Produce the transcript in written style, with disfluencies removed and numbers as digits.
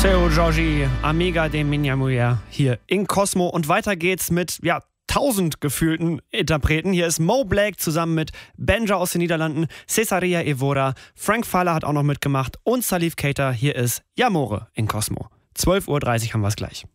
Seu Georgi, Amiga de Minha Mulher hier in Cosmo. Und weiter geht's mit 1000 gefühlten Interpreten. Hier ist Mo Black zusammen mit Benja aus den Niederlanden, Cesaria Evora, Frank Fowler hat auch noch mitgemacht und Salif Keita. Hier ist Jamore in Cosmo. 12:30 Uhr haben wir es gleich.